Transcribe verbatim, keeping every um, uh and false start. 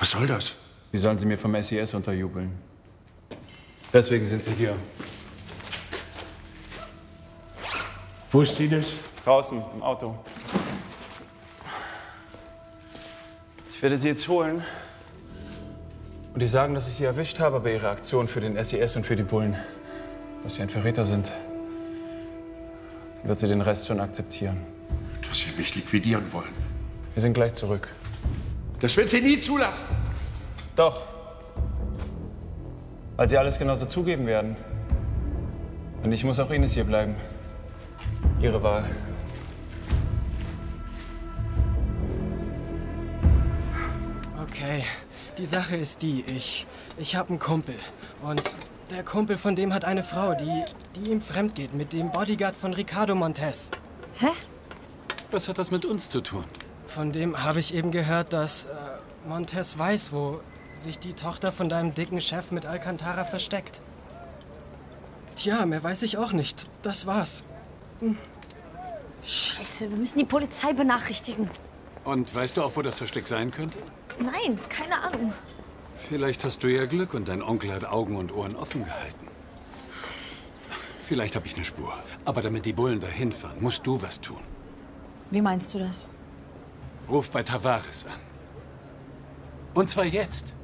Was soll das? Wie sollen sie mir vom S I S unterjubeln? Deswegen sind sie hier. Wo ist Ines? Draußen, im Auto. Ich werde sie jetzt holen. Und die sagen, dass ich sie erwischt habe bei ihrer Aktion für den S I S und für die Bullen. Dass sie ein Verräter sind. Dann wird sie den Rest schon akzeptieren. Dass sie mich liquidieren wollen. Wir sind gleich zurück. Das wird sie nie zulassen. Doch. Weil sie alles genauso zugeben werden. Und ich muss auch Ines hier bleiben. Ihre Wahl. Okay, die Sache ist die, ich, ich habe einen Kumpel. Und der Kumpel von dem hat eine Frau, die, die ihm fremd geht, mit dem Bodyguard von Ricardo Montes. Hä? Was hat das mit uns zu tun? Von dem habe ich eben gehört, dass äh, Montes weiß, wo sich die Tochter von deinem dicken Chef mit Alcantara versteckt. Tja, mehr weiß ich auch nicht. Das war's. Hm. Scheiße, wir müssen die Polizei benachrichtigen. Und weißt du auch, wo das Versteck sein könnte? Nein, keine Ahnung. Vielleicht hast du ja Glück und dein Onkel hat Augen und Ohren offen gehalten. Vielleicht habe ich eine Spur. Aber damit die Bullen dahin fahren, musst du was tun. Wie meinst du das? Ruf bei Tavares an. Und zwar jetzt.